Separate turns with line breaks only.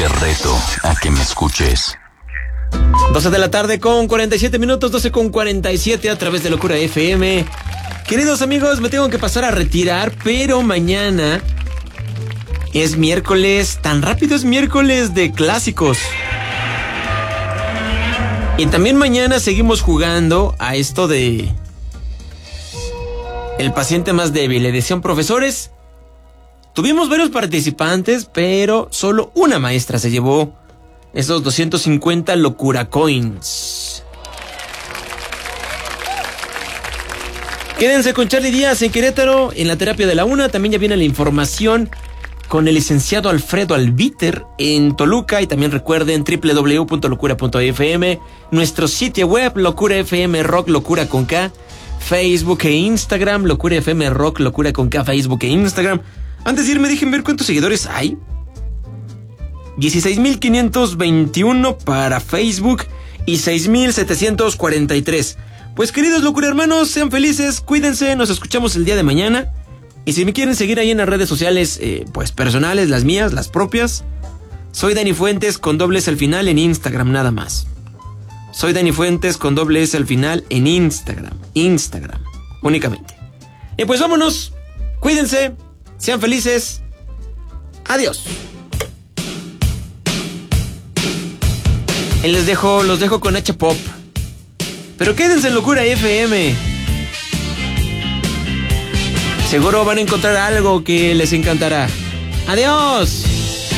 Te reto a que me escuches.
12 de la tarde con 47 minutos, 12 con 47 a través de Locura FM. Queridos amigos, me tengo que pasar a retirar, pero mañana es miércoles, tan rápido es miércoles de clásicos. Y también mañana seguimos jugando a esto de el paciente más débil. Le decían profesores. Tuvimos varios participantes, pero solo una maestra se llevó esos 250 Locura Coins. Quédense con Charly Díaz en Querétaro, en la terapia de la una. También ya viene la información con el licenciado Alfredo Albiter en Toluca. Y también recuerden www.locura.fm, nuestro sitio web Locura FM Rock, Locura con K, Facebook e Instagram, Locura FM Rock, Locura con K, Facebook e Instagram. Antes de irme, dejen ver cuántos seguidores hay. 16,521 para Facebook y 6,743. Pues queridos Locura hermanos, sean felices, cuídense, nos escuchamos el día de mañana. Y si me quieren seguir ahí en las redes sociales, pues personales, las mías, las propias, soy Dani Fuentes con doble S al final en Instagram, nada más. Soy Dani Fuentes con doble S al final en Instagram, únicamente. Y pues vámonos, cuídense, sean felices, adiós. Y los dejo con H-Pop. Pero quédense en Locura FM. Seguro van a encontrar algo que les encantará. ¡Adiós!